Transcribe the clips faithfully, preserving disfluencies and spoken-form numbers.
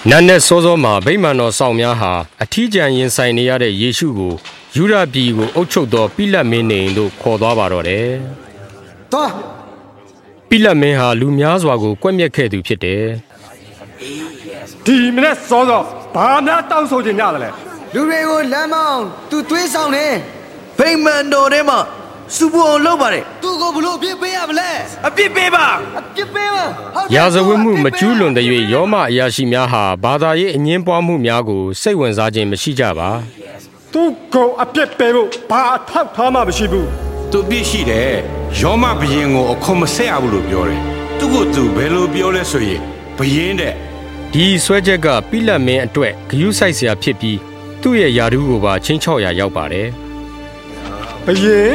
နတ်နဲ့စောစောမှာဗိမာန်တော်ဆောင်များဟာအထီးကျန်ရင်ဆိုင်နေရတဲ့ယေရှုကိုယူဒပြည်ကိုအုပ်ချုပ်သောပိလတ်မင်းနေတို့ခေါ်သွားပါတော့တယ်။သွားပိလတ်မင်းဟာလူများစွာကိုကွက်မြက်ခဲ့သူဖြစ်တယ်။ဒီမနေ့စောစောဘာများတောင်းဆိုချင်ကြတယ်လဲ။လူတွေကိုလမ်းမောင်းသူသွေးဆောင်နေဗိမာန်တော်ထဲမှာစူပူအောင်လုပ်ပါတယ်သူကိုဘလို့အပြစ်ပေးရမလဲအပြစ်ပေးပါအပြစ်ပေးပါရာဇဝတ်မှုမကျူးလွန်တဲ့၍ယောမအရာရှိများဟာဘာသာရေးအငင်းပွားမှုများကိုစိတ်ဝင်စားခြင်းမရှိကြပါသူကိုအပြစ်ပေးဖို့ဘာအထောက်ထားမှမရှိဘူးသူပြစ်ရှိတယ်ယောမဘရင်ကိုအခွန်မဆက်ရဘူးလို့ပြောတယ်သူကိုသူဘယ်လိုပြောလဲဆိုရင်ဘရင်တဲ့ဒီဆွဲချက်ကပိလတ်မင်းအတွက်ဂယုစိုက်စရာဖြစ်ပြီးသူ့ရဲ့ယာတုကိုပါချင်းချော့ရာရောက်ပါတယ်ဘရင်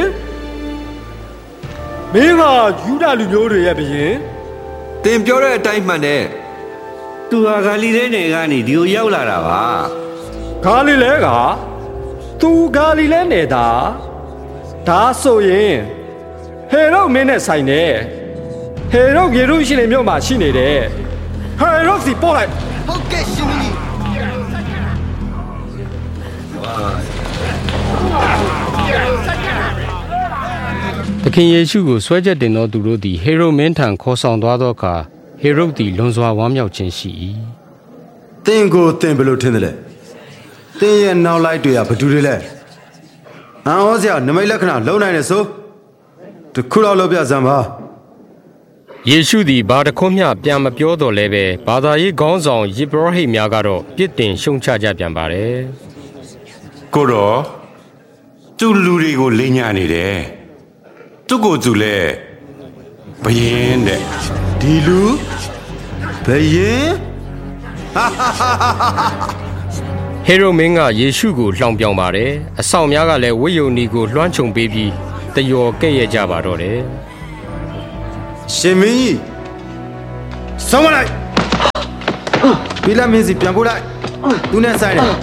မင်းကယူဒလူမျိုးတွေရဲ့ဘရင်တင်ပြောတဲ့အတိုင်းမှန်တယ်သူဟာဂါလိလဲနယ်ကနေဒီကိုရောက်လာတာပါဂါလိလဲကသူဂါလိလဲနယ်တာဒါဆိုရင်ဟေရုမင်းနဲ့ဆိုင်တယ်ဟေရုယေရုရှလင်မြို့မှာရှိနေတယ်ဟေရုစီပို့လိုက်ဟုတ်ကဲ့ရှင်ကြီးသခင်ယေရှုကိုဆွဲချက်တင်သောသူတို့သည်ဟေရုမင်းထံခေါ်ဆောင်သွားသောအခါဟေရုသည်လွန်စွာဝမ်းမြောက်ခြင်းရှိ၏သင်ကိုသင်ဘယ်လိုထင်သလဲသင်ရဲ့နောက်လိုက်တွေကဘသူတွေလဲအံ့ဩစရာနမိတ်လက္ခဏာလုံနိုင်တယ်ဆိုတခုတော့လုပ်ပြစမ်းပါယေရှုသည်ဘာတခွန်းမျှပြန်မပြောတော့လဲပဲဘာသာရေးခေါင်းဆောင်ယေဘရဟိတ်များကတော့ပြစ်တင်ရှုံချကြပြန်ပါတယ်ကိုတော့သူလူတွေကိုလိညာနေတယ်သူကိုသူလဲဘယင်းတဲ့ဒီလူဘယင်းဟေရုမင်းကယေရှုကိုလှောင်ပြောင်ပါတယ်အဆောင်များကလည်းဝိယုန်နီကိုလွှမ်းခြုံပေးပြီးတယောကဲ့ရဲ့ကြပါတော့တယ်ရှင်မင်းကြီးဆုံးမလိုက်ပိလတ်မင်းစီပြန်ပို့လိုက်သူနဲ့ဆိုင်တယ်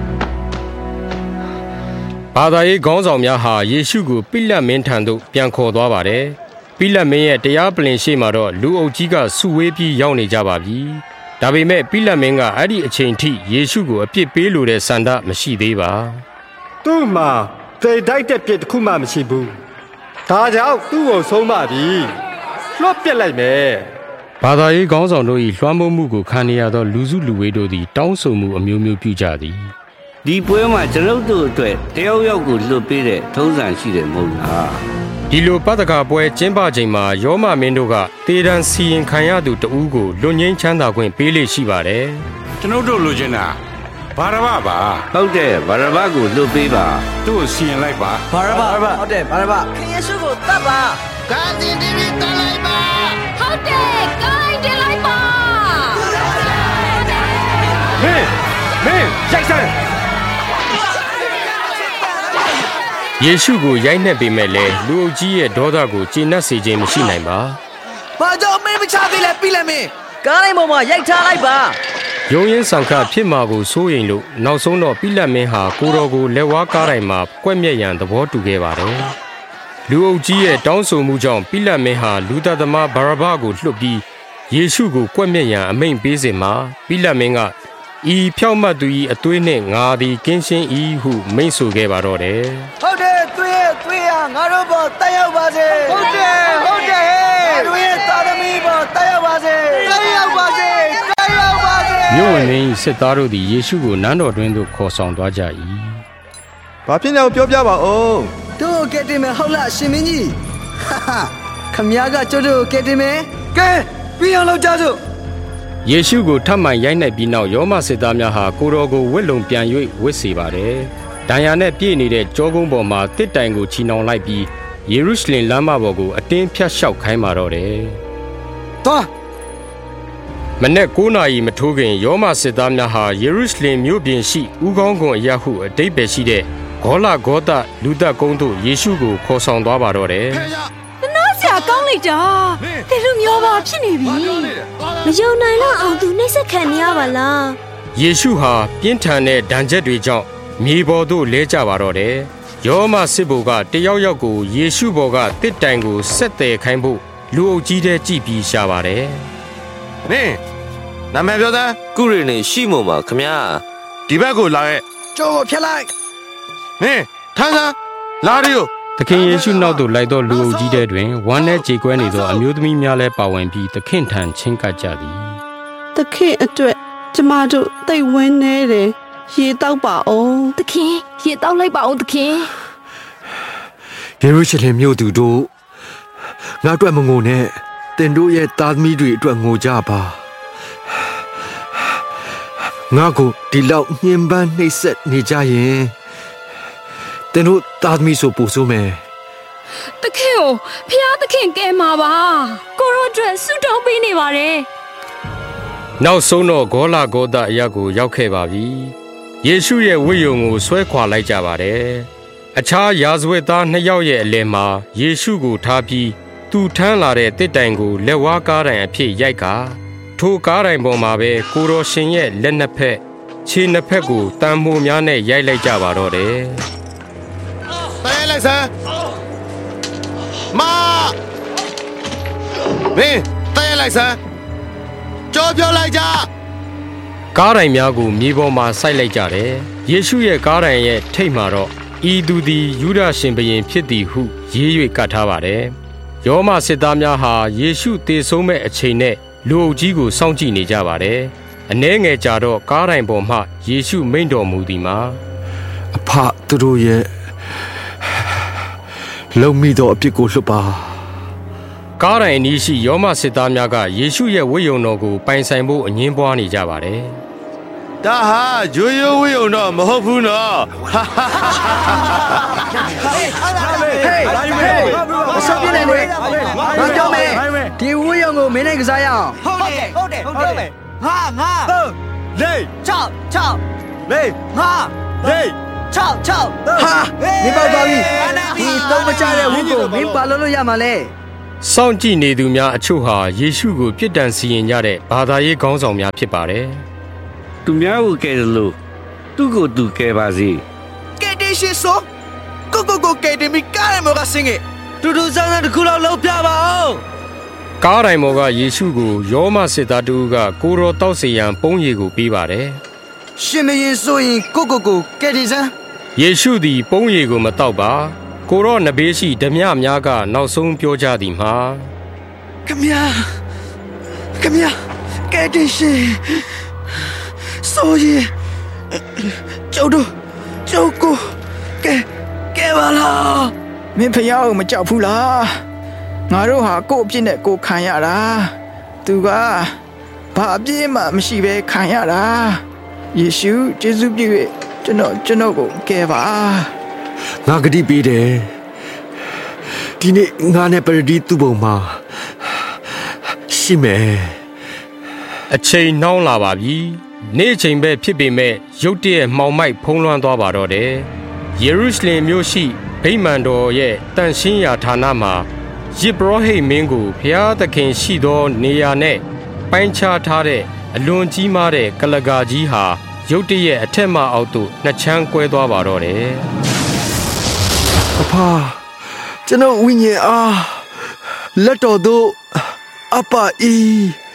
ဘာသာရေးခေါင်းဆောင်များဟာယေရှုကိုပိလတ်မင်းထံသို့ပြန်ခေါ်သွားပါတယ်။ပိလတ်မင်းရဲ့တရားပလင်ရှိမှတော့လူအုပ်ကြီးကစုဝေးပြီးရောက်နေကြပါပြီ။ဒါပေမဲ့ပိလတ်မင်းကအဲ့ဒီအချိန်ထိယေရှုကိုအပြစ်ပေးလိုတဲ့ဆန္ဒမရှိသေးပါ။သူ့မှာသေတိုက်တဲ့ပြစ်တစ်ခုမှမရှိဘူး။ဒါကြောင့်သူ့ကိုဆုံးမပြီ။လွှတ်ပြစ်လိုက်မယ်။ဘာသာရေးခေါင်းဆောင်တို့၏လွှမ်းမိုးမှုကိုခံရသောလူစုလူဝေးတို့သည်တောင်းဆိုမှုအမျိုးမျိုးပြုကြသည်။ဒီပွဲမှာကျွန်ုပ်တို့အတွက်တယောက်ယောက်ကိုလွတ်ပေးတဲ့ထုံးစံရှိတယ်မဟုတ်လားဒီလိုပတ္တကပွဲကျင်းပချိန်မှာယောမမင်းတို့ကတေတံစီရင်ခံရသူတဦးကိုလွတ်ငင်းချမ်းသာခွင့်ပေးလေရှိပါတယ်ကျွန်ုပ်တို့လိုချင်တာဘာရဘပါဟုတ်တယ်ဘာရဘကိုလွတ်ပေးပါသူ့ကိုစီရင်လိုက်ပါဘာရဘဟုတ်တယ်ဘာရဘခင်ယေရှုကိုတတ်ပါဂန္ဒီတီဗီတတ်လိုက်ပါဟုတ်တယ်ဂိုင်းတင်လိုက်ပါမင်းမင်းရိုက်စမ်းယေရှုကိုရိုက်နှက်ပေမဲ့လည်းလူအုပ်ကြီးရဲ့ဒေါသကိုကျေနပ်စေခြင်းမရှိနိုင်ပါ။ဘာကြောင့်မင်းမချသေးလဲပြီးလဲမင်းကားလိုက်ပေါ်မှာရိုက်ထားလိုက်ပါ။ယုံရင်ဆံခဖြစ်မှာကိုစိုးရိမ်လို့နောက်ဆုံးတော့ပိလတ်မင်းဟာကိုတော်ကိုလက်ဝါးကားတိုင်းမှာကွက်မြက်ရန်သဘောတူခဲ့ပါတယ်။လူအုပ်ကြီးရဲ့တောင်းဆိုမှုကြောင့်ပိလတ်မင်းဟာလူသားသမားဘာရဘကိုလွှတ်ပြီးယေရှုကိုကွက်မြက်ရန်အမိန့်ပေးစဉ်မှာပိလတ်မင်းကဤဖြောက်မှတ်သူ၏အသွေးနှင့်ငါသည်ကင်းရှင်း၏ဟုမိန့်ဆိုခဲ့ပါတော့တယ်ဟုတ်တယ်သွေးသွေးဟာငါတို့ဘောတက်ရောက်ပါစေဟုတ်တယ်ဟုတ်တယ်ငါတို့ရဲ့သာသမီဘောတက်ရောက်ပါစေတက်ရောက်ပါစေတက်ရောက်ပါစေမြို့ဝင်၏စစ်သားတို့သည်ယေရှုကိုနန်းတော်တွင်သို့ခေါ်ဆောင်သွားကြ၏ဘာဖြစ်လဲပြောပြပါဦးတို့ကဲတင်မယ်ဟုတ်လားရှင်မင်းကြီးဟာဟာခမည်းကကျတို့ကဲတင်မယ်ကဲပြီးအောင်လုပ်ကြစို့ယေရှုကိုထပ်မံရိုက်နှက်ပြီးနောက်ယောမစစ်သားများဟာကိုတော်ကိုဝစ်လုံပြန်၍ဝစ်စေပါတယ်။ဒဏ်ရာနဲ့ပြည့်နေတဲ့ကြောကုန်းပေါ်မှာတစ်တိုင်ကိုချီနှောင်လိုက်ပြီးယေရုရှလင်လမ်းမပေါ်ကိုအတင်းဖြတ်လျှောက်ခိုင်းပါတော့တယ်။သွားမနေ့ကိုးနာရီမထိုးခင်ယောမစစ်သားများဟာယေရုရှလင်မြို့ပြင်ရှိဦးခေါင်းကွန်အရာဟုအတိတ်ပဲရှိတဲ့ဂေါလဂေါသလူသက်ကုန်းသို့ယေရှုကိုခေါ်ဆောင်သွားပါတော့တယ်။ဆရာကောင်းလိုက်တာတေလူမျိုးပါဖြစ်နေပြီမယုံနိုင်တော့အောင်သူနှိမ့်ဆက်ခံနေရပါလားယေရှုဟာပြင်းထန်တဲ့ဒဏ်ချက်တွေကြောင့်မြေပေါ်သို့လဲကျပါတော့တယ်ယောမစစ်ဘိုလ်ကတယောက်ယောက်ကိုယေရှုဘော်ကတစ်တိုင်ကိုဆက်တယ်ခိုင်းဖို့လူအုပ်ကြီးတဲ့ကြည်ပြီးရှာပါတယ်နင်းနာမည်ပြောစမ်းကုရီနေရှိမို့မှာခမညာဒီဘက်ကိုလာခဲ့ကျော်ဖြတ်လိုက်မင်းထမ်းစမ်းလာရီယိုသခင်ယေရှုနောက်သို့လိုက်သောလူအုပ်ကြီးတဲ့တွင်ဝမ်းနဲ့ကြေကွဲနေသောအမျိုးသမီးများလည်းပါဝင်ပြီးသခင်ထံချင်းကပ်ကြသည်သခင်အတွက်ကျမတို့သိဝင်းနေတယ်ရေတောက်ပါအောင်သခင်ရေတောက်လိုက်ပါအောင်သခင်ယေရုရှလင်မြို့သူတို့ငါအတွက်မငိုနဲ့တင်တို့ရဲ့သားသမီးတွေအတွက်ငိုကြပါငါကိုဒီလောက်ညှဉ်းပန်းနှိပ်စက်နေကြရင်တင်တို့သားသမီးဆိုပို့ဆိုမယ်သခင်ကိုဖျားသခင်ကဲမှာပါကိုရောအတွက်ဆုတောင်းပေးနေပါတယ်နောက်ဆုံးတော့ဂေါလဂေါသအရာကိုရောက်ခဲ့ပါပြီယေရှုရဲ့ဝိယုံကိုဆွဲခွာလိုက်ကြပါတယ်အခြားယာဇဝတ်သားနှစ်ယောက်ရဲ့အလယ်မှာယေရှုကိုထားပြီးသူထမ်းလာတဲ့တစ်တိုင်ကိုလက်ဝါးကားတိုင်အဖြစ်ရိုက်ကာထိုကားတိုင်ပေါ်မှာပဲကိုရောရှင်ရဲ့လက်နှစ်ဖက်ခြေနှစ်ဖက်ကိုတံမိုးများနဲ့ရိုက်လိုက်ကြပါတော့တယ်တဲလိုက်စမ်းမမင်းတဲလိုက်စမ်းကြောပြောလိုက်ကြကားတိုင်များကိုမြေပေါ်မှာစိုက်လိုက်ကြတယ်ယေရှုရဲ့ကားတိုင်ရဲ့ထိပ်မှာတော့ဤသူသည်ယူဒရှင်ဘုရင်ဖြစ်သည်ဟုရေး၍ကတ်ထားပါတယ်ယောမစစ်သားများဟာယေရှုသေဆုံးမဲ့အချိန်နဲ့လူအုပ်ကြီးကိုစောင့်ကြည့်နေကြပါတယ်အနှဲငယ်ကြာတော့ကားတိုင်ပေါ်မှယေရှုမိန့်တော်မူသည်မှာအဖသူတို့ရဲ့လုံမိသောအပြစ်ကိုလွတ်ပါကားတိုင်အနီးရှိယောမစစ်သားများကယေရှုရဲ့ဝိယုံတော်ကိုပိုင်ဆိုင်ဖို့အငင်းပွားနေကြပါတယ်ဒါဟာဂျိုးရိုးဝိယုံတော့မဟုတ်ဘူးနော်ဟေးဟေးအစပြနေတယ်ငါကြောက်မယ်ဒီဝိယုံကိုမင်းနဲ့ကစားရအောင်ဟုတ်တယ်ဟုတ်တယ်ဟုတ်တယ်ငါငါလေးချောက်ချောက်လေးငါလေးချောက်ချောက်ဟာနေပေါသွားပြီဒီတော့မချတဲ့ဝိကိုမင်းပါလို့လို့ရမှာလဲစောင့်ကြည့်နေသူများအချို့ဟာယေရှုကိုပြစ်ဒဏ်စီရင်ကြတဲ့ဘာသာရေးခေါင်းဆောင်များဖြစ်ပါတယ်သူများကိုကဲတယ်လို့သူ့ကိုသူကဲပါစေကဲတယ်ရှိဆိုကိုကိုကိုကဲတယ်မိကားရမကစင်ငယ်တူတူစမ်းစမ်းတစ်ခုလောက်လောက်ပြပါအောင်ကားတိုင်ပေါ်ကယေရှုကိုယောမစစ်သားတူကကိုရောတောက်စီရန်ပုံးရည်ကိုပေးပါတယ်ရှင်မရင်ဆိုရင်ကိုကိုကိုကဲတယ်စမ်းယေရှုသည်ပုံးရည်ကိုမတောက်ပါကိုရောနဘေးရှိဓမြများကနောက်ဆုံးပြောကြသည်မှာခမညာခမညာကဲတယ်ရှင်ဆိုရင်ကျုပ်တို့ကျုပ်ကိုကဲကဲပါလားမင်းဖျားကိုမကြောက်ဘူးလားငါတို့ဟာကို့အပြစ်နဲ့ကိုခံရတာသူကဘာအပြစ်မှမရှိဘဲခံရတာယေရှုယေရှုပြု၍ကျွန်တော်ကျွန်တော်ကိုကဲပါငါဂတိပေးတယ်ဒီနေ့ငါနဲ့ပရဒီသူ့ဘုံမှာရှိမယ်အချိန်နှောင်းလာပါပြီနေ့ချိန်ပဲဖြစ်ပေမဲ့ရုတ်တရက်မှောင်မိုက်ဖုံးလွှမ်းသွားပါတော့တယ်ယေရုရှလင်မြို့ရှိဗိမာန်တော်ရဲ့တန်ရှင်းရာဌာနမှာယေဘရဟိမင်းကိုဘုရားသခင်ရှိသောနေရာနဲ့ပိုင်းခြားထားတဲ့အလွန်ကြီးမားတဲ့ကလကာကြီးဟာရုတ်တရက်အထက်မှအောက်သို့နှစ်ချမ်းကွဲသွားပါတော့တယ်အဖကျွန်တော်ဝိညာဉ်အားလက်တော်တို့အပအီ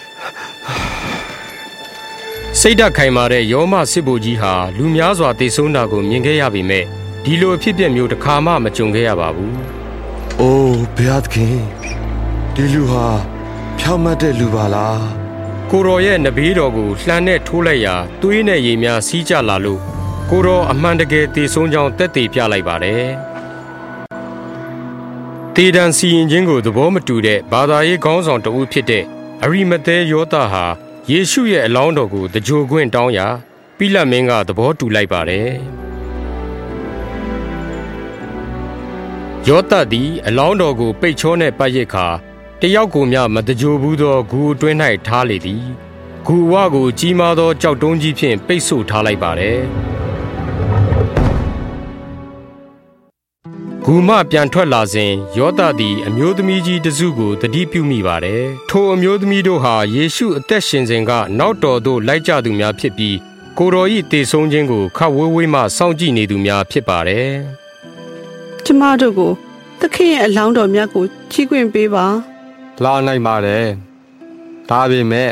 စိတ်ဓာတ်ခိုင်မာတဲ့ယောမစစ်ဘိုလ်ကြီးဟာလူများစွာတိတ်ဆုံးတာကိုမြင်ခဲ့ရပေမဲ့ဒီလိုအဖြစ်အပျက်မျိုးတစ်ခါမှမကြုံခဲ့ရပါဘူး။အိုးဘုရားသခင်ဒီလူဟာဖြောင့်မတ်တဲ့လူပါလား။ကိုရောရဲ့နဘေးတော်ကိုလှမ်းနဲ့ထိုးလိုက်ရာသွေးနဲ့ရေများစီးကျလာလို့ကိုရောအမှန်တကယ်တိတ်ဆုံးကြောင်းတက်တည်ပြလိုက်ပါတယ်။တေဒန်စီရင်ချင်းကိုသဘောမတူတဲ့ဘာသာရေးခေါင်းဆောင်တဦးဖြစ်တဲ့အရိမသဲယောသဟာယေရှုရဲ့အလောင်းတော်ကိုတကြိုခွင့်တောင်းရာပိလတ်မင်းကသဘောတူလိုက်ပါတယ်ယောသသည်အလောင်းတော်ကိုပိတ်ချောနဲ့ပတ်ရစ်ခါတယောက်ကိုမျှမတကြိုဘူးသောဂူအတွင်း၌ထားလေသည်ဂူဝကိုကြီးမားသောကြောက်တုံးကြီးဖြင့်ပိတ်ဆို့ထားလိုက်ပါတယ်ဂူမပြန်ထွက်လာစဉ်ယောသသည်အမျိုးသမီးကြီးတစုကိုတတိပြုမိပါတယ်ထိုအမျိုးသမီးတို့ဟာယေရှုအသက်ရှင်စဉ်ကနောက်တော်သို့လိုက်ကြသူများဖြစ်ပြီးကိုတော်၏တေဆုံးခြင်းကိုခပ်ဝေးဝေးမှစောင့်ကြည့်နေသူများဖြစ်ပါတယ်ကျမတို့ကိုသခင်ရဲ့အလောင်းတော်များကိုကြီးခွင့်ပေးပါလာနိုင်ပါတယ်ဒါပေမဲ့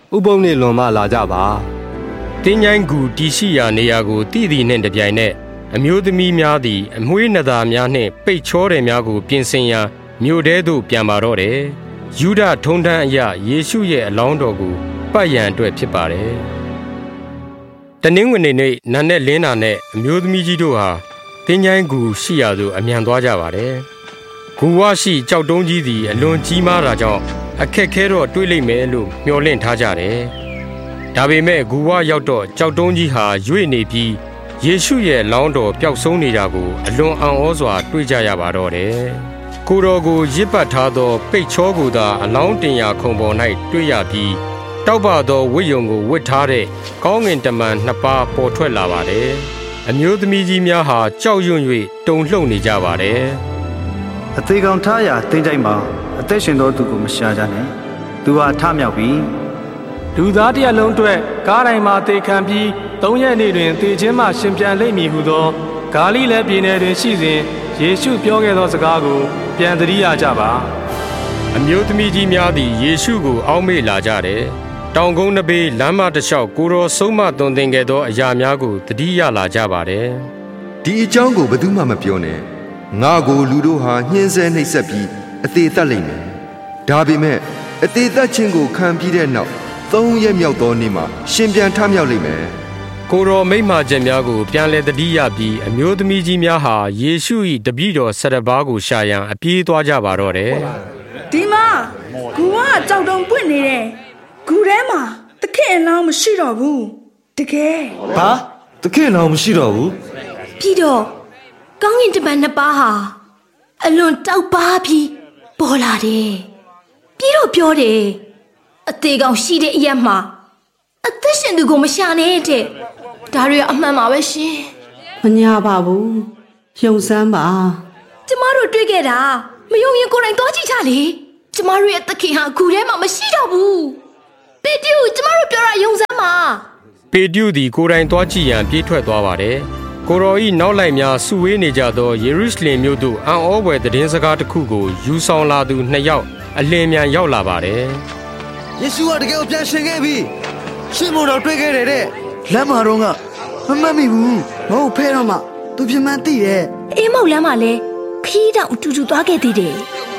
ဥပုံနေလွန်မှလာကြပါတင်းញိုင်းကူတီရှိရာနေရာကိုတည်တည်နှင့်တပြိုင်နက်အမျိုးသမီးများသည်အမွှေးနသားများနှင့်ပိတ်ချောတယ်များကိုပြင်ဆင်ရန်မြို့ထဲသို့ပြန်ပါတော့တယ်ယူဒထုံတန်းအရယေရှုရဲ့အလောင်းတော်ကိုပတ်ရန်အတွက်ဖြစ်ပါတယ်တနင်္ဂနွေနေ့နံနက်လင်းတာနဲ့အမျိုးသမီးကြီးတို့ဟာတင်းញိုင်းကူရှိရာသို့အမြန်သွားကြပါတယ်ဂူဝရှိကြောက်တုံးကြီးသည်အလွန်ကြီးမားတာကြောင့်အခက်ခဲတော့တွေးလိမ့်မယ်လို့မျှော်လင့်ထားကြတယ်ဒါပေမဲ့ဂူဝရောက်တော့ကြောက်တုံးကြီးဟာရွေ့နေပြီးယေရှုရဲ့လောင်းတော်ပျောက်ဆုံးနေတာကိုအလွန်အံ့ဩစွာတွေ့ကြရပါတော့တယ်ကိုတော်ကိုရစ်ပတ်ထားသောပိတ်ချောကိုသာအလောင်းတင်ရာခုံပေါ်၌တွေ့ရပြီးတောက်ပသောဝိယုံကိုဝတ်ထားတဲ့ကောင်းငင်တမန်နှစ်ပါးပေါ်ထွက်လာပါတယ်အမျိုးသမီးကြီးများဟာကြောက်ရွံ့၍တုန်လှုပ်နေကြပါတယ်အသေးကောင်ထားရာတင်းကြိုက်မှာအသက်ရှင်သောသူကိုမရှာကြနဲ့သူဟာထမြောက်ပြီးလူသားတစ်ရက်လုံးအတွက်ကားတိုင်းမှာတေခံပြီးသုံးရက်နေ့တွင်တေခြင်းမှရှင်ပြန်လိမ့်မည်ဟုသောဂါလိလဲပြည်နယ်တွင်ရှိစဉ်ယေရှုပြောခဲ့သောစကားကိုပြန်သတိရကြပါအမျိုးသမီးကြီးများသည်ယေရှုကိုအောက်မေ့လာကြတယ်တောင်ကုန်းတစ်ပေလမ်းမတစ်လျှောက်ကိုတော်ဆုံးမသွန်သင်ခဲ့သောအရာများကိုသတိရလာကြပါတယ်ဒီအကြောင်းကိုဘယ်သူမှမပြောနဲ့ငါကိုလူတို့ဟာညှင်းဆဲနှိပ်စက်ပြီးအသေးသက်လိမ့်မယ်ဒါပေမဲ့အသေးသက်ခြင်းကိုခံပြီးတဲ့နောက်သုံးရက်မြောက်သောနေ့မှာရှင်ပြန်ထမြောက်လိမ့်မယ်ကိုတော်မိန့်မာချက်များကိုပြန်လည်သတိရပြီးအမျိုးသမီးကြီးများဟာယေရှု၏တပည့်တော်ဆယ်ပါးကိုရှာရန်အပြေးသွားကြပါတော့တယ်ဒီမှာဂူကကြောက်တုံပွင့်နေတယ်ဂူထဲမှာတခင်အလောင်းမရှိတော့ဘူးတကယ်ဘာတခင်အလောင်းမရှိတော့ဘူးပြီးတော့ကောင်းကင်တမန်နှစ်ပါးဟာအလွန်တောက်ပါပြီးပေါ်လာတယ်ပြီးတော့ပြောတယ်အသေးကောင်ရှိတဲ့အရက်မှာအသက်ရှင်သူကိုမရှာနဲ့တဲ့ဒါတွေအမှန်ပါပဲရှင်မညာပါဘူးယုံစမ်းပါကျမတို့တွေ့ခဲ့တာမယုံရင်ကိုယ်တိုင်သွားကြည့်ကြလေကျမတို့ရဲ့သခင်ဟာဂူထဲမှာမရှိတော့ဘူးပေတရုကျမတို့ပြောတာယုံစမ်းပါပေတရုသည်ကိုယ်တိုင်သွားကြည့်ရန်ပြေးထွက်သွားပါတယ်ကိုတော်ဤနောက်လိုက်များစုဝေးနေကြသောယေရုရှလင်မြို့သို့အံ့ဩဖွယ်သတင်းစကားတစ်ခုကိုယူဆောင်လာသူနှစ်ယောက်အလင်းမြန်ရောက်လာပါတယ်ယေရှုကတကယ်ကိုပြန်ရှင်ခဲ့ပြီရှင်မို့တော့တွေ့ခဲ့တယ်တဲ့လမ်းမှာတော့ကမမှတ်မိဘူးမဟုတ်ဖဲတော့မှသူပြမှန်းသိရဲ့အေးမောက်လမ်းမှာလဲခီးတောင်အတူတူသွားခဲ့သေးတယ်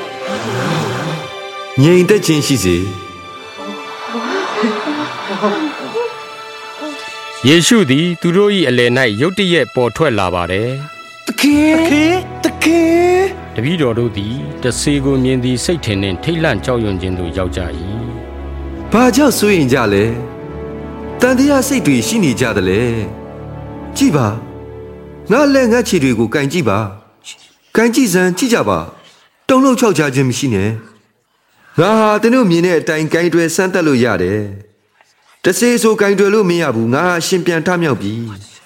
ငြိမ်သက်ခြင်းရှိစေယေရှုသည်သူတို့၏အလယ်၌ရုတ်တရက်ပေါ်ထွက်လာပါတယ်တခင်တခင်တခင်တပည့်တော်တို့သည်တဆေကိုမြင်သည်စိတ်ထင်နှင့်ထိတ်လန့်ကြောက်ရွံ့ခြင်းသို့ရောက်ကြ၏ဘာကြောင့်စိုးရင်ကြလဲတန်တရားစိတ်တွေရှိနေကြတယ်လေကြည့်ပါငါလက်ငါခြေတွေကိုကန်ကြည့်ပါကန်ကြည့်စမ်းကြည့်ကြပါတုံ့လောက်ချောက်ချခြင်းမရှိနဲ့ငါဟာသူတို့မြင်တဲ့အတိုင်းကိုင်းတွယ်ဆန်းသက်လို့ရတယ်တဆေဆိုကိုင်းတွယ်လို့မရဘူးငါဟာရှင်ပြန်ထမြောက်ပြီ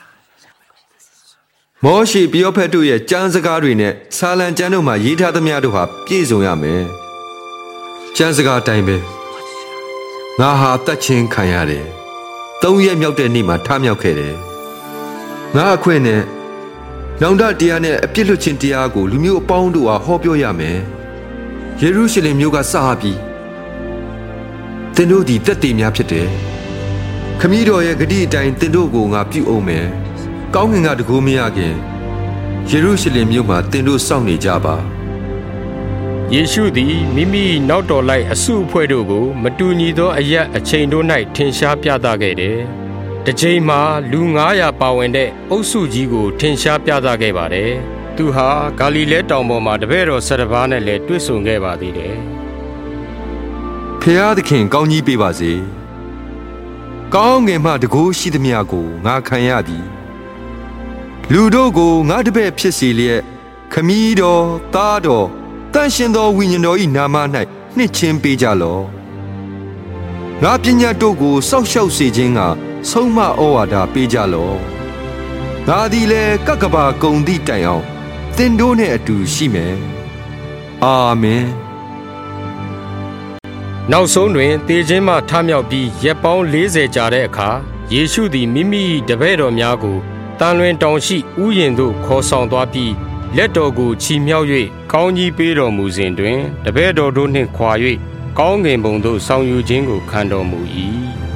မောရှေပရောဖက်တို့ရဲ့ကျမ်းစကားတွေနဲ့ဆာလံကျမ်းတို့မှာရေးထားသမျှတို့ဟာပြည့်စုံရမယ်ကျမ်းစကားအတိုင်းပဲငါဟာတတ်ချင်းခံရတယ်သုံးရက်မြောက်တဲ့နေ့မှာထမြောက်ခဲ့တယ်ငါအခွင့်နဲ့နောင်တတရားနဲ့အပြစ်လွတ်ခြင်းတရားကိုလူမျိုးအပေါင်းတို့ဟာဟောပြောရမယ်ယေရုရှလင်မြို့ကစပြီးသင်တို့ဒီတက်တည်များဖြစ်တယ်ခမည်းတော်ရဲ့ဂတိအတိုင်းသင်တို့ကိုငါပြုအောင်မယ်ကောင်းငင်ကတကူမရခင်ယေရုရှလင်မြို့မှာသင်တို့စောင့်နေကြပါယေရှုသည်မိမိနောက်တော်လိုက်အစုအဖွဲ့တို့ကိုမတူညီသောအရက်အချိန်တို့၌ထင်ရှားပြသခဲ့တယ်။တစ်ချိန်မှာလူငါးရာပါဝင်တဲ့အုပ်စုကြီးကိုထင်ရှားပြသခဲ့ပါတယ်။သူဟာဂါလိလဲတောင်ပေါ်မှာတပည့်တော်ဆယ်ပါးနဲ့လည်းတွေ့ဆုံခဲ့ပါသေးတယ်။ဖျားသခင်ကောင်းကြီးပေးပါစေ။ကောင်းငင်မှတကူရှိသမျှကိုငါခံရသည်။လူတို့ကိုငါတပည့်ဖြစ်စေလျက်ခမည်းတော်သားတော်တန်ရှင်သောဝိညာဉ်တော်၏နာမ၌နှစ်ချင်းပေးကြလော့ငါပညာတို့ကိုစောက်ရှောက်စေခြင်းကဆုံးမဩဝါဒပေးကြလော့ငါသည်လည်းကကဘာကုံသည့်တိုင်အောင်သင်တို့နှင့်အတူရှိမယ်အာမင်နောက်ဆုံးတွင်သေခြင်းမှထမြောက်ပြီးရက်ပေါင်းလေးဆယ်ကြာတဲ့အခါယေရှုသည်မိမိတပည့်တော်များကိုတန်လွင်တောင်ရှိဥယျာဉ်သို့ခေါ်ဆောင်သွားပြီးလက်တော်ကိုချီမြှောက်၍ကောင်းကြီးပေးတော်မူစဉ်တွင်တပည့်တော်တို့နှင့်ခွာ၍ကောင်းကင်ဘုံသို့ဆောင်ယူခြင်းကိုခံတော်မူ၏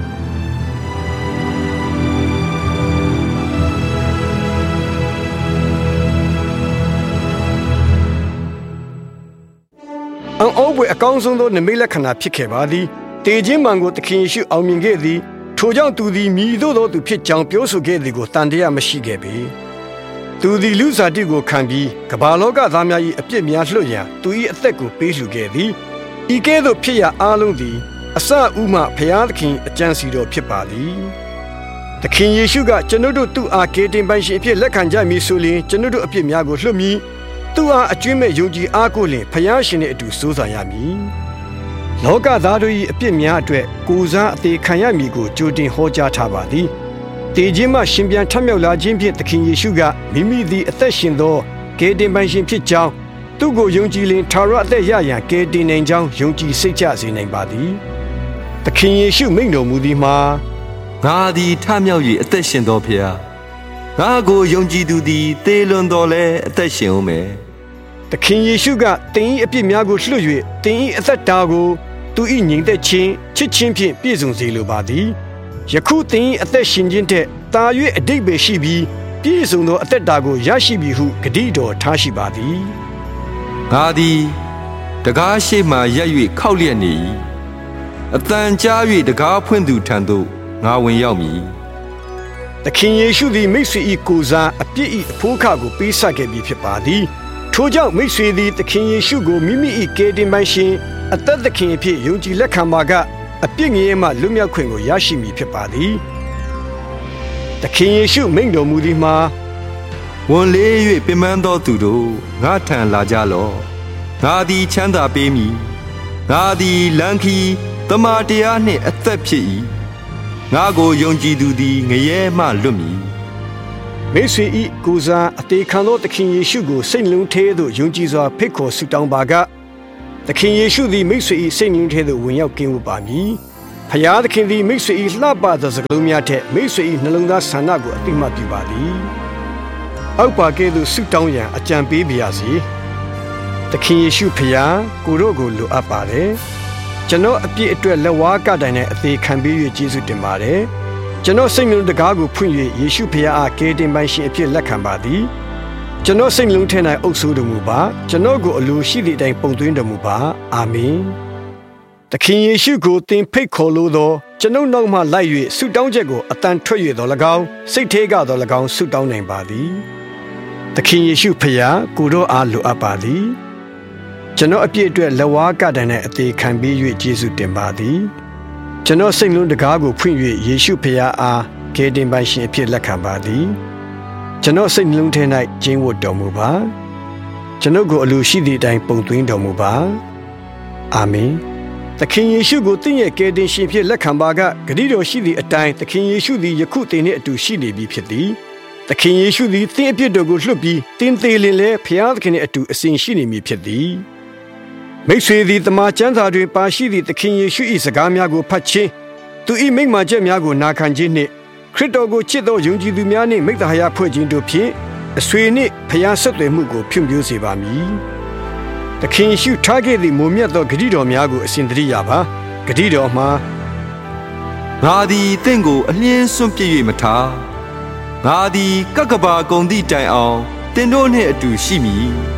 အံ့ဩဖွယ်အကောင်းဆုံးသောနိမိတ်လက္ခဏာဖြစ်ခဲ့ပါသည်တေခြင်းမှန်ကိုသခင်ယေရှုအောင်မြင်ခဲ့သည်ထိုကြောင့်သူသည်မြည်သို့သောသူဖြစ်ကြောင်းပြောဆိုခဲ့သည်ကိုတန်တရားမရှိခဲ့ပေသူသည်လူစားတိကိုခံပြီးကမ္ဘာလောကသားများ၏အပြစ်များလွှတ်ရန်သူ၏အသက်ကိုပေးလှူခဲ့သည်ဤကဲ့သို့ဖြစ်ရာအလုံးသည်အစဥမှဖျားသခင်အကြံစီတော်ဖြစ်ပါသည်သခင်ယေရှုကကျွန်ုပ်တို့သူ့အားကယ်တင်ပိုင်ရှင်အဖြစ်လက်ခံကြမည်ဆိုလျှင်ကျွန်ုပ်တို့အပြစ်များကိုလွှတ်မည်သူ့အားအကျွမ်းမဲ့ယုံကြည်အားကိုလျှင်ဖျားရှင်နှင့်အတူစိုးစံရမည်လောကသားတို့၏အပြစ်များအတွက်ကိုယ်စားအသေးခံရမည်ကိုကြိုတင်ဟောကြားထားပါသည်တေခြင်းမှရှင်ပြန်ထမြောက်လာခြင်းဖြင့်သခင်ယေရှုကမိမိသည်အသက်ရှင်သောကယ်တင်ပိုင်ရှင်ဖြစ်ကြောင်းသူ့ကိုယုံကြည်လင်ထာဝရအသက်ရရန်ကယ်တင်နိုင်ကြောင်းယုံကြည်စိတ်ချစေနိုင်ပါသည်သခင်ယေရှုမိန့်တော်မူသည်မှာငါသည်ထမြောက်၍အသက်ရှင်သောဖျားငါကိုယုံကြည်သူသည်သေလွန်တော်လဲအသက်ရှင်ဦးမယ်သခင်ယေရှုကသင်၏အပြစ်များကိုလွှတ်၍သင်၏အသက်တာကိုသူ၏ညီသက်ခြင်းချစ်ခြင်းဖြင့်ပြည့်စုံစေလိုပါသည်ယခုသင်၏အသက်ရှင်ခြင်းထက်သာ၍အဓိပ္ပာယ်ရှိပြီးပြည့်စုံသောအသက်တာကိုရရှိပြီဟုဂတိတော်ထားရှိပါသည်ငါသည်တကားရှိမှရက်၍ခောက်လျက်နေ၏အတန်ကြား၍တကားဖွင့်သူထံသို့ငါဝင်ရောက်မည်သခင်ယေရှုသည်မိတ်ဆွေ၏ကိုယ်စားအပြစ်၏အဖိုးခကိုပေးဆပ်ခဲ့ပြီးဖြစ်ပါသည်ထိုကြောင့်မိတ်ဆွေသည်သခင်ယေရှုကိုမိမိ၏ကယ်တင်ပိုင်ရှင်အသက်သခင်အဖြစ်ယုံကြည်လက်ခံပါကအပြစ်ငြိမ်းမှလွတ်မြောက်ခွင့်ကိုရရှိမည်ဖြစ်ပါသည်သခင်ယေရှုမိန့်တော်မူသည်မှာဝန်လေး၍ပင်ပန်းသောသူတို့ငါထံလာကြလော့ငါသည်ချမ်းသာပေးမည်ငါသည်လမ်းခီးတမန်တရားနှင့်အသက်ဖြစ်၏ငါကိုယုံကြည်သူသည်ငရဲမှလွတ်မည်မိတ်ဆွေ၏ကိုယ်စားအသေးခံသောသခင်ယေရှုကိုစိတ်လုံးထဲသို့ယုံကြည်စွာဖိတ်ခေါ်ဆုတောင်းပါကသခင်ယေရှုသည်မိတ်ဆွေ၏စိတ်လုံးထဲသို့ဝင်ရောက်ကင်းဝတ်ပါမည်ဖျားသခင်သည်မိတ်ဆွေ၏လှပသောစကားလုံးများထက်မိတ်ဆွေ၏နှလုံးသားဆန္ဒကိုအတိမတ်ပြုပါသည်အောက်ပါကဲ့သို့ဆုတောင်းရန်အကြံပေးပါရစေသခင်ယေရှုဖျားကိုတို့ကိုလိုအပ်ပါတယ်ကျွန်တော်အပြစ်အတွက်လက်ဝါးကတိုင်နဲ့အသေးခံပေး၍ကျေးဇူးတင်ပါတယ်ကျွန်တော်စိတ်နှလုံးတကားကိုဖွင့်၍ယေရှုဖခင်အားကယ်တင်ပိုင်ရှင်အဖြစ်လက်ခံပါသည်ကျွန်တော်စိတ်နှလုံးထဲ၌အုပ်စိုးတော်မူပါကျွန်တော်ကိုအလိုရှိသည့်အတိုင်းပုံသွင်းတော်မူပါအာမင်သခင်ယေရှုကိုသင်ဖိတ်ခေါ်လို့သောကျွန်ုပ်နောက်မှလိုက်၍ဆုတောင်းချက်ကိုအတန်ထွက်၍တော်၎င်းစိတ်ထဲကတော်၎င်းဆုတောင်းနိုင်ပါသည်သခင်ယေရှုဖခင်ကိုတော်အားလိုအပ်ပါသည်ကျွန်တော်အပြစ်အတွက်လက်ဝါးကတိုင်နဲ့အသေးခံပေး၍ကျေးဇူးတင်ပါသည်ကျွန်တော်စိတ်လုံးတကားကိုဖွင့်၍ယေရှုဖခင်အားကယ်တင်ပိုင်ရှင်အဖြစ်လက်ခံပါသည်ကျွန်တော်စိတ်လုံးထဲ၌ကျင်းဝတ်တော်မူပါကျွန်ုပ်ကိုအလိုရှိသည့်အတိုင်းပုံသွင်းတော်မူပါအာမင်သခင်ယေရှုကိုသင်ရဲ့ကယ်တင်ရှင်ဖြစ်လက်ခံပါကဂရုတော်ရှိသည့်အတိုင်းသခင်ယေရှုသည်ယခုသင်နှင့်အတူရှိနေပြီဖြစ်သည်သခင်ယေရှုသည်သင်အပြစ်တော်ကိုလွှတ်ပြီးသင်သေးလင်လဲဖခင်သခင်နှင့်အတူအစဉ်ရှိနေမည်ဖြစ်သည်မိတ်ဆွေသည်တမန်ကျမ်းစာတွင်ပါရှိသည့်သခင်ယေရှု၏စကားများကိုဖတ်ခြင်းသူ၏မိန့်မာချက်များကိုနာခံခြင်းနှင့်ခရစ်တော်ကိုချစ်သောယုံကြည်သူများနှင့်မိတ္တဟာယဖွဲ့ခြင်းတို့ဖြင့်အဆွေနှင့်ဖခင်ဆက်သွယ်မှုကိုဖြန့်ဖြိုးစေပါမည်သခင်ယေရှုထားခဲ့သည့်မိုမြတ်သောဂရုတော်များကိုအစဉ်တည်းရပါဂရုတော်မှာငါသည်တင့်ကိုအလင်းစွန့်ပြစ်၍မထားငါသည်ကကဘာကုံသည့်တိုင်အောင်တင်တို့နှင့်အတူရှိမည်